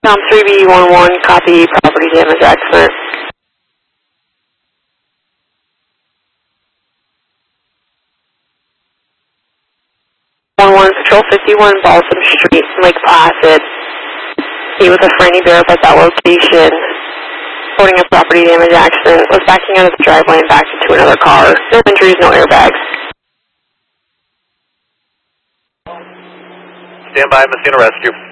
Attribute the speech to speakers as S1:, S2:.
S1: Tom 3B11, copy, property damage accident. 11 Patrol 51, Balsam Street, Lake Placid. He was a Franny Bear at that location, reporting a property damage accident, was backing out of the driveway and backed into another car. No injuries, no airbags.
S2: Stand by, Messina Rescue.